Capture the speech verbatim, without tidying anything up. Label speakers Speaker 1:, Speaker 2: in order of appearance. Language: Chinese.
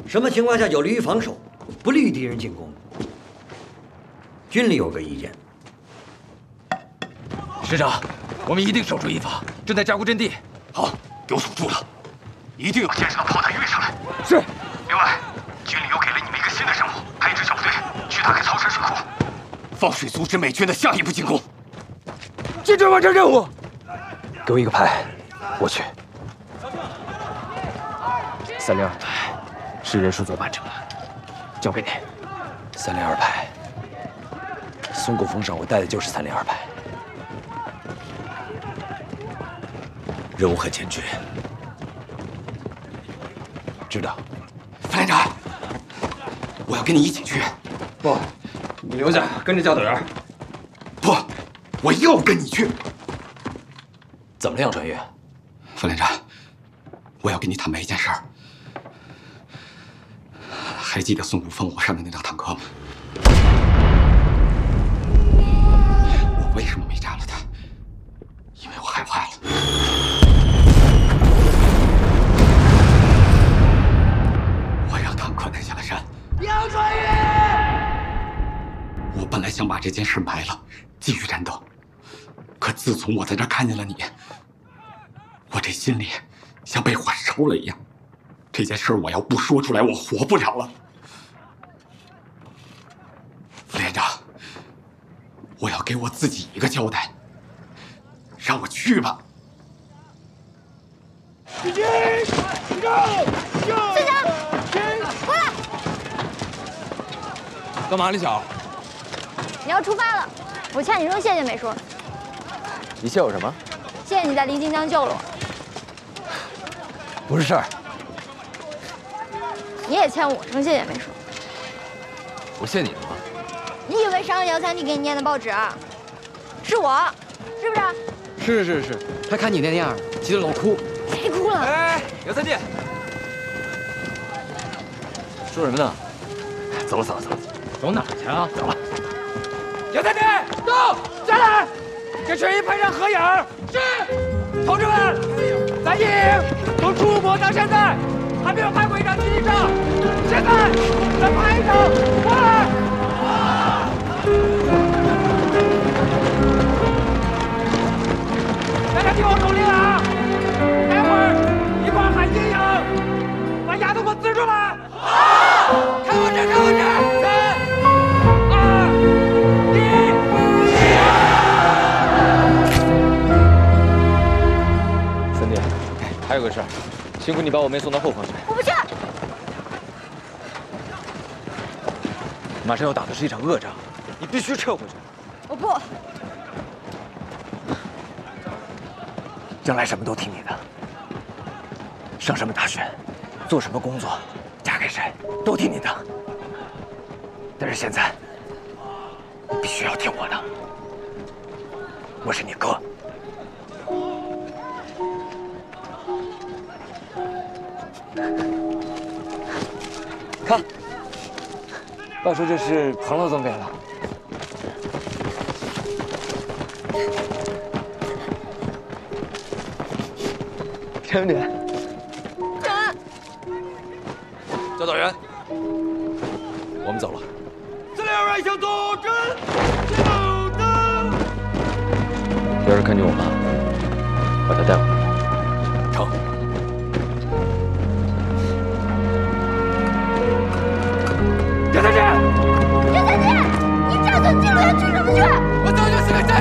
Speaker 1: 什么情况下有利于防守，不利于敌人进攻？军里有个意见。
Speaker 2: 师长，我们一定守住一方，正在加固阵地。
Speaker 3: 好，给我守住了，一定要先将炮弹运上来。
Speaker 2: 是。
Speaker 3: 另外，军里又给了你们一个新的任务，派一支小部队去打开曹山水库，放水阻止美军的下一步进攻。
Speaker 2: 坚决完成任务。给我一个排，我去。三零二排是任叔做完成了，交给你。三零二排，松果峰上我带的就是三零二排。任务很艰巨，知道。
Speaker 3: 副连长，我要跟你一起去。
Speaker 4: 不，你留下跟着教导员。
Speaker 3: 不，我要跟你去。
Speaker 2: 怎么了，杨传玉？
Speaker 3: 副连长，我要跟你坦白一件事儿。还记得松骨峰我上的那辆坦克吗？我为什么没炸了它？因为我害怕了。我让坦克耐下了山。
Speaker 5: 杨传玉，
Speaker 3: 我本来想把这件事埋了，继续战斗。可自从我在这儿看见了你，我这心里像被火烧了一样。这件事我要不说出来，我活不了了。副连长，我要给我自己一个交代，让我去吧。
Speaker 5: 进军，go go！
Speaker 6: 队长，回来！
Speaker 2: 干嘛，李晓？
Speaker 6: 你要出发了，我欠你说谢谢没说。
Speaker 2: 你谢我什么？
Speaker 6: 谢谢你在离京江救了我。
Speaker 2: 不是事儿。
Speaker 6: 你也欠我声谢谢没说。
Speaker 2: 我谢你了吗？
Speaker 6: 你以为上个姚三弟给你念的报纸啊？是我，是不是？
Speaker 2: 是是是，他看你那样，急得老哭。
Speaker 6: 谁哭了？
Speaker 2: 哎，姚三弟，说什么呢？走了走了走了，走哪去啊？走了。姚三弟，到，下来，跟全营拍张合影。是，同志们，咱营从出国到现在还没有拍过一张集体照，现在咱拍一张，过来。大家听我口令啊！待会儿一块喊阴影，把丫头给我支出来！好，看我这，看我这！三、二、一，三弟，还有个事儿，辛苦你把我妹送到后方去。
Speaker 6: 我不去。
Speaker 2: 马上要打的是一场恶仗，你必须撤回去。
Speaker 6: 我不。
Speaker 2: 将来什么都听你的，上什么大学，做什么工作，嫁给谁，都听你的。但是现在，你必须要听我的。我是你哥。看，爸说这是彭老总给的。天明姐，教导员，我们走了。
Speaker 5: 四六二向左转，右灯。
Speaker 2: 要是看见我妈，把她带回来。成。
Speaker 6: 杨三姐，杨三姐，你这样子进入要去什么去？
Speaker 5: 我早就是个战